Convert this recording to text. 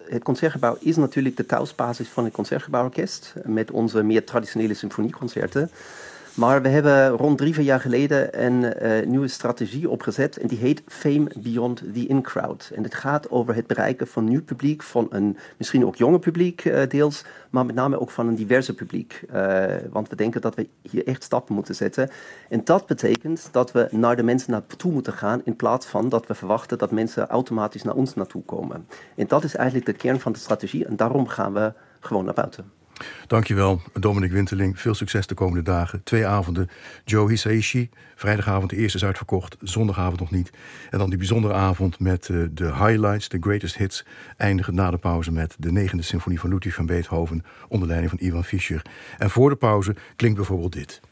het Concertgebouw is natuurlijk de thuisbasis van het Concertgebouworkest met onze meer traditionele symfonieconcerten. Maar we hebben rond 3-4 jaar geleden een nieuwe strategie opgezet en die heet Fame Beyond the In-Crowd. En het gaat over het bereiken van nieuw publiek, van een misschien ook jonger publiek deels, maar met name ook van een diverse publiek. Want we denken dat we hier echt stappen moeten zetten. En dat betekent dat we naar de mensen naartoe moeten gaan in plaats van dat we verwachten dat mensen automatisch naar ons naartoe komen. En dat is eigenlijk de kern van de strategie en daarom gaan we gewoon naar buiten. Dankjewel, Dominic Winterling. Veel succes de komende dagen. 2 avonden. Joe Hisaishi. Vrijdagavond de eerste is uitverkocht. Zondagavond nog niet. En dan die bijzondere avond met de highlights, de greatest hits. Eindigen na de pauze met de 9e symfonie van Ludwig van Beethoven onder leiding van Ivan Fischer. En voor de pauze klinkt bijvoorbeeld dit.